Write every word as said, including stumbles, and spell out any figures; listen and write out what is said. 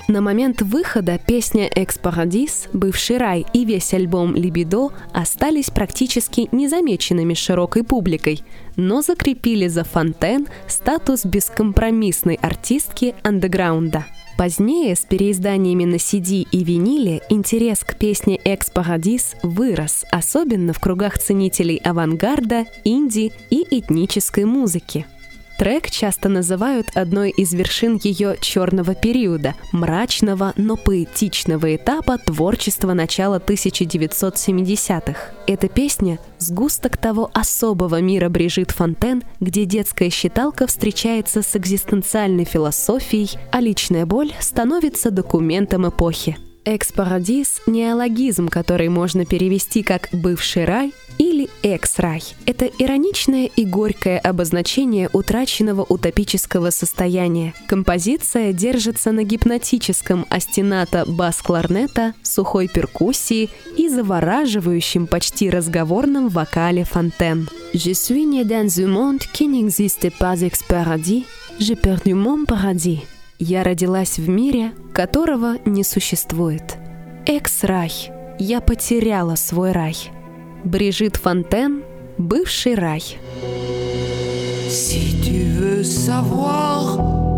На момент выхода песня «Экс-Парадис», «Бывший рай» и весь альбом «Либидо» остались практически незамеченными широкой публикой, но закрепили за Фонтен статус бескомпромиссной артистки андеграунда. Позднее с переизданиями на си ди и виниле интерес к песне «Экс-Парадис» вырос, особенно в кругах ценителей авангарда, инди и этнической музыки. Трек часто называют одной из вершин ее черного периода, мрачного, но поэтичного этапа творчества начала тысяча девятьсот семидесятых. Эта песня — сгусток того особого мира Брижит Фонтен, где детская считалка встречается с экзистенциальной философией, а личная боль становится документом эпохи. «Экс-Парадис» — неологизм, который можно перевести как «бывший рай» или «экс-рай». Это ироничное и горькое обозначение утраченного утопического состояния. Композиция держится на гипнотическом остинато бас-кларнета, сухой перкуссии и завораживающем почти разговорном вокале Фонтен. «Je suis né dans un monde qui n'existe pas ex-paradis, j'ai perdu mon paradis». «Я родилась в мире, которого не существует. Экс-рай. Я потеряла свой рай». Брижит Фонтен, «Бывший рай». Si tu veux savoir